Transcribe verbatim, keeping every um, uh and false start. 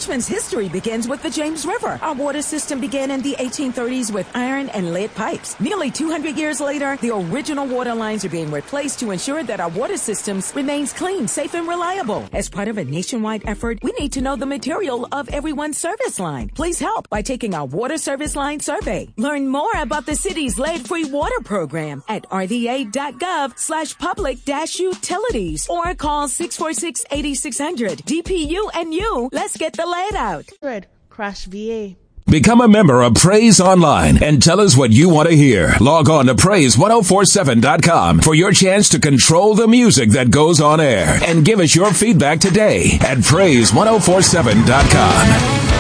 Richmond's history begins with the James River. Our water system began in the eighteen thirties with iron and lead pipes. Nearly two hundred years later, the original water lines are being replaced to ensure that our water systems remains clean, safe, and reliable. As part of a nationwide effort, we need to know the material of everyone's service line. Please help by taking our water service line survey. Learn more about the city's lead-free water program at rva.gov slash public dash utilities or call six four six, eight six zero zero. D P U and you, let's get the lead out. Red Crash V A. Become a member of Praise Online and tell us what you want to hear. Log on to praise ten forty-seven dot com for your chance to control the music that goes on air. And give us your feedback today at praise ten forty-seven dot com.